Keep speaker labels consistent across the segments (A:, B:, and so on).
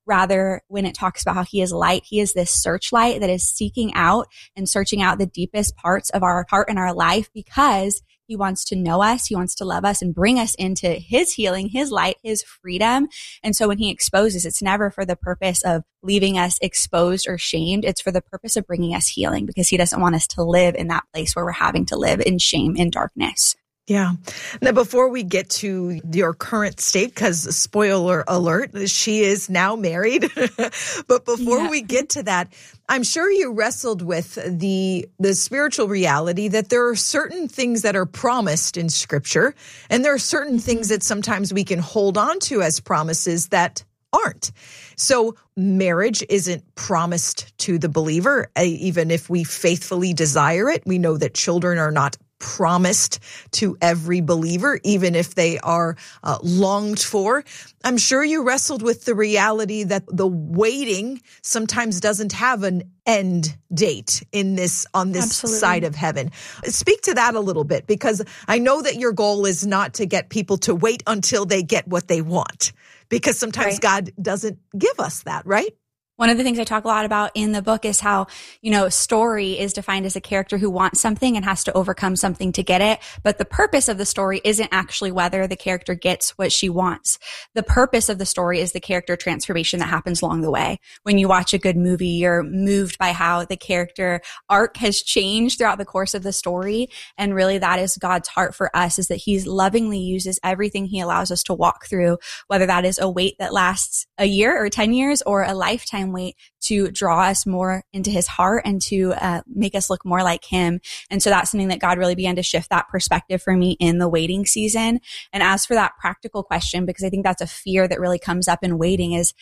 A: Rather, when it talks about how he is light, he is this searchlight that is seeking out and searching out the deepest parts of our heart and our life, because he wants to know us. He wants to love us and bring us into his healing, his light, his freedom. And so when he exposes, it's never for the purpose of leaving us exposed or shamed. It's for the purpose of bringing us healing, because he doesn't want us to live in that place where we're having to live in shame and darkness.
B: Yeah. Now, before we get to your current state, because spoiler alert, she is now married. But before we get to that, I'm sure you wrestled with the spiritual reality that there are certain things that are promised in Scripture, and there are certain things that sometimes we can hold on to as promises that aren't. So marriage isn't promised to the believer, even if we faithfully desire it. We know that children are not promised to every believer, even if they are longed for. I'm sure you wrestled with the reality that the waiting sometimes doesn't have an end date on this side of heaven. Speak to that a little bit, because I know that your goal is not to get people to wait until they get what they want, because sometimes God doesn't give us that, right?
A: One of the things I talk a lot about in the book is how, story is defined as a character who wants something and has to overcome something to get it. But the purpose of the story isn't actually whether the character gets what she wants. The purpose of the story is the character transformation that happens along the way. When you watch a good movie, you're moved by how the character arc has changed throughout the course of the story. And really that is God's heart for us, is that he lovingly uses everything he allows us to walk through, whether that is a wait that lasts a year or 10 years or a lifetime wait, to draw us more into his heart and to make us look more like him. And so that's something that God really began to shift that perspective for me in the waiting season. And as for that practical question, because I think that's a fear that really comes up in waiting, is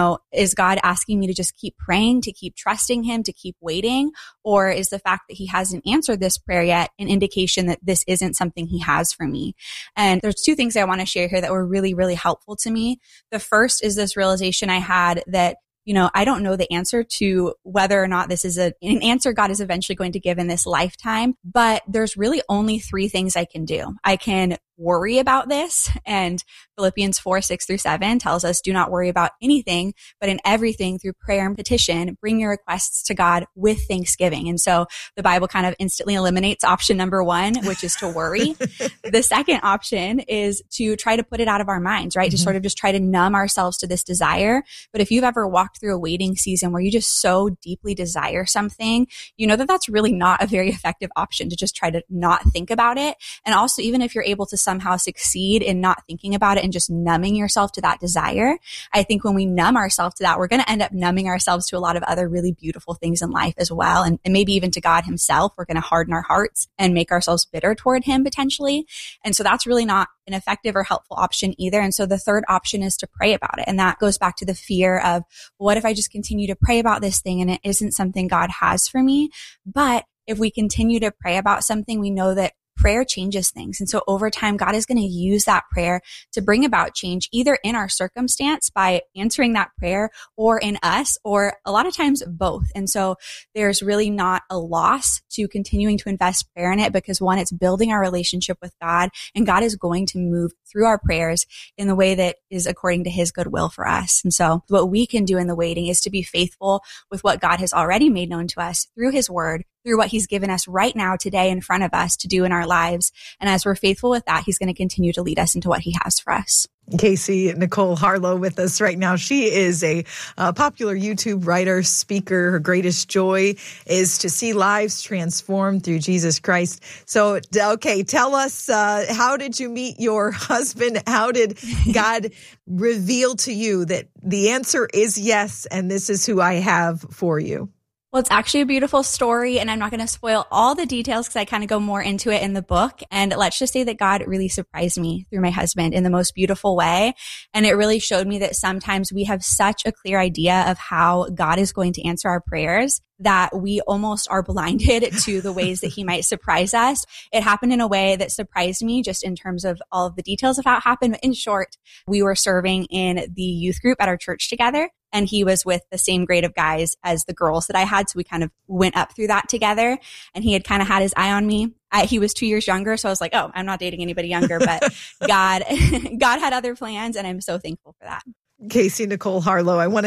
A: God asking me to just keep praying, to keep trusting him, to keep waiting? Or is the fact that he hasn't answered this prayer yet an indication that this isn't something he has for me? And there's two things I want to share here that were really, really helpful to me. The first is this realization I had that I don't know the answer to whether or not this is an answer God is eventually going to give in this lifetime, but there's really only three things I can do. I can worry about this, and Philippians 4:6-7 tells us, do not worry about anything, but in everything through prayer and petition, bring your requests to God with thanksgiving. And so the Bible kind of instantly eliminates option number one, which is to worry. The second option is to try to put it out of our minds, right? To sort of just try to numb ourselves to this desire. But if you've ever walked through a waiting season where you just so deeply desire something, you know that that's really not a very effective option, to just try to not think about it. And also, even if you're able to somehow succeed in not thinking about it and just numbing yourself to that desire, I think when we numb ourselves to that, we're going to end up numbing ourselves to a lot of other really beautiful things in life as well. And maybe even to God himself. We're going to harden our hearts and make ourselves bitter toward him potentially. And so that's really not an effective or helpful option either. And so the third option is to pray about it. And that goes back to the fear of, what if I just continue to pray about this thing and it isn't something God has for me? But if we continue to pray about something, we know that prayer changes things. And so over time, God is going to use that prayer to bring about change, either in our circumstance by answering that prayer, or in us, or a lot of times both. And so there's really not a loss to continuing to invest prayer in it, because one, it's building our relationship with God, and God is going to move through our prayers in the way that is according to his good will for us. And so what we can do in the waiting is to be faithful with what God has already made known to us through his word, through what he's given us right now, today, in front of us to do in our lives. And as we're faithful with that, he's going to continue to lead us into what he has for us.
B: Casey Nicole Harlow with us right now. She is a popular YouTube writer, speaker. Her greatest joy is to see lives transformed through Jesus Christ. So, okay, tell us, how did you meet your husband? How did God reveal to you that the answer is yes, and this is who I have for you?
A: Well, it's actually a beautiful story, and I'm not going to spoil all the details because I kind of go more into it in the book. And let's just say that God really surprised me through my husband in the most beautiful way. And it really showed me that sometimes we have such a clear idea of how God is going to answer our prayers that we almost are blinded to the ways that he might surprise us. It happened in a way that surprised me, just in terms of all of the details of how it happened. But in short, we were serving in the youth group at our church together, and he was with the same grade of guys as the girls that I had. So we kind of went up through that together, and he had kind of had his eye on me. He was 2 years younger. So I was like, oh, I'm not dating anybody younger, but God had other plans, and I'm so thankful for that.
B: Casey Nicole Harlow, I want to